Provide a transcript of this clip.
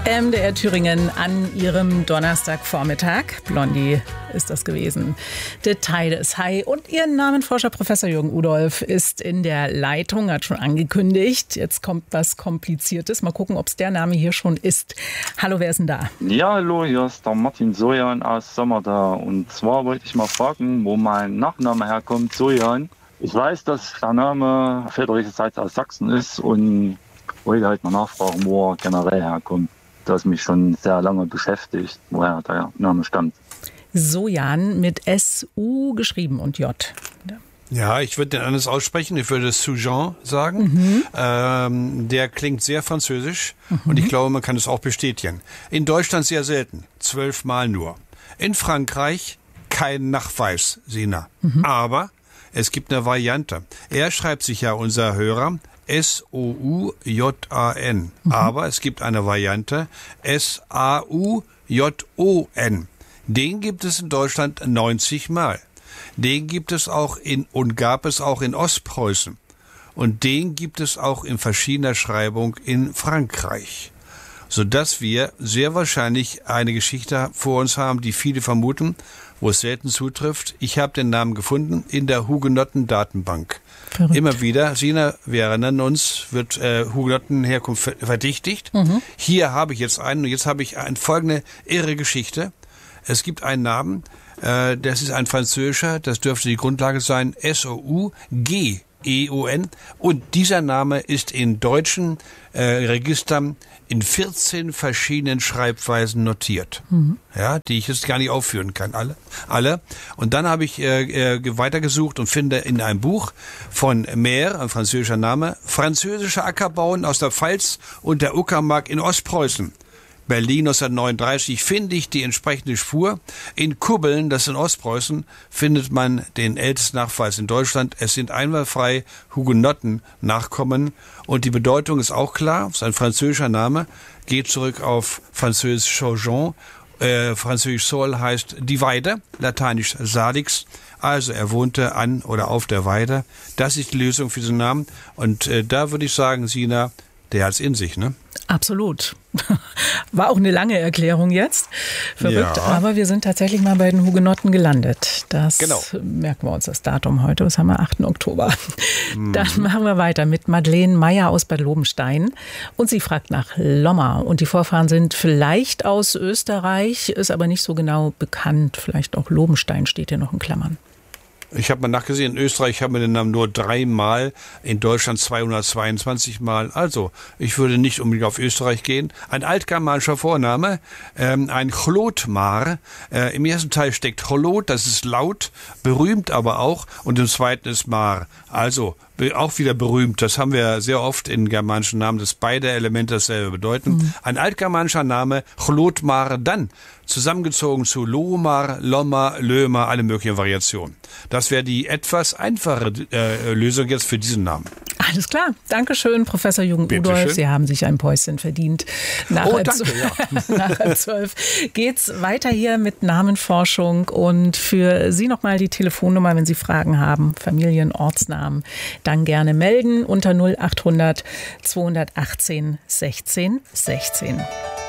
MDR Thüringen an ihrem Donnerstagvormittag. Blondie ist das gewesen. Der Tide is high. Und ihr Namenforscher Professor Jürgen Udolph ist in der Leitung, hat schon angekündigt. Jetzt kommt was Kompliziertes. Mal gucken, ob es der Name hier schon ist. Hallo, wer ist denn da? Ja, hallo, hier ist der Martin Sojan aus Sommerda. Und zwar wollte ich mal fragen, wo mein Nachname herkommt, Sojan. Ich weiß, dass der Name väterlicherseits aus Sachsen ist und wollte halt mal nachfragen, wo er generell herkommt. Das mich schon sehr lange beschäftigt, woher der Name stammt. Sojan mit S-U geschrieben und J. Ja, ich würde den anders aussprechen. Ich würde Soujan sagen. Der klingt sehr französisch und ich glaube, man kann es auch bestätigen. In Deutschland sehr selten, 12 Mal nur. In Frankreich kein Nachweis, Sina. Aber es gibt eine Variante. Er schreibt sich ja, unser Hörer, S-O-U-J-A-N. Aber es gibt eine Variante S-A-U-J-O-N. Den gibt es in Deutschland 90 Mal. Den gibt es auch gab es auch in Ostpreußen. Und den gibt es auch in verschiedener Schreibung in Frankreich. Sodass wir sehr wahrscheinlich eine Geschichte vor uns haben, die viele vermuten, wo es selten zutrifft. Ich habe den Namen gefunden in der Hugenotten-Datenbank. Verrückt. Immer wieder, Sina, wir erinnern uns, wird Hugenottenherkunft verdächtigt. Hier habe ich jetzt einen und jetzt habe ich eine folgende irre Geschichte. Es gibt einen Namen, das ist ein französischer, das dürfte die Grundlage sein, S-O-U-G-E-O-N. Und dieser Name ist in deutschen Registern in 14 verschiedenen Schreibweisen notiert. Ja, die ich jetzt gar nicht aufführen kann, alle. Und dann habe ich weitergesucht und finde in einem Buch von Mehr, ein französischer Name, französische Ackerbauern aus der Pfalz und der Uckermark in Ostpreußen. Berlin 1939 finde ich die entsprechende Spur. In Kubbeln, das in Ostpreußen, findet man den ältesten Nachweis in Deutschland. Es sind einwandfrei Hugenotten-Nachkommen. Und die Bedeutung ist auch klar. Es ist ein französischer Name, geht zurück auf französisch Saujon. Französisch Sol heißt die Weide, lateinisch Salix. Also er wohnte an oder auf der Weide. Das ist die Lösung für diesen Namen. Und da würde ich sagen, Sina, der hat's in sich, ne? Absolut. War auch eine lange Erklärung jetzt. Verrückt, ja. Aber wir sind tatsächlich mal bei den Hugenotten gelandet. Das genau. Merken wir uns das Datum heute. Was haben wir? 8. Oktober. Dann machen wir weiter mit Madeleine Meyer aus Bad Lobenstein. Und sie fragt nach Lomma. Und die Vorfahren sind vielleicht aus Österreich, ist aber nicht so genau bekannt. Vielleicht auch Lobenstein steht hier noch in Klammern. Ich habe mal nachgesehen, in Österreich haben wir den Namen nur 3 Mal, in Deutschland 222 Mal. Also, ich würde nicht unbedingt auf Österreich gehen. Ein altgermanischer Vorname, ein Chlotmar. Im ersten Teil steckt Chlot, das ist laut, berühmt aber auch. Und im zweiten ist Mar. Also, auch wieder berühmt. Das haben wir sehr oft in germanischen Namen, dass beide Elemente dasselbe bedeuten. Ein altgermanischer Name, Chlotmar, dann zusammengezogen zu Lomar, Lomma, Lömer, alle möglichen Variationen. Das wäre die etwas einfache Lösung jetzt für diesen Namen. Alles klar. Dankeschön, Professor Jürgen Udolph. Sie haben sich ein Päuschen verdient. Nach danke, ja. Nach 12 geht's weiter hier mit Namenforschung und für Sie nochmal die Telefonnummer, wenn Sie Fragen haben, Familien, Ortsnamen, dann gerne melden unter 0800 218 16 16.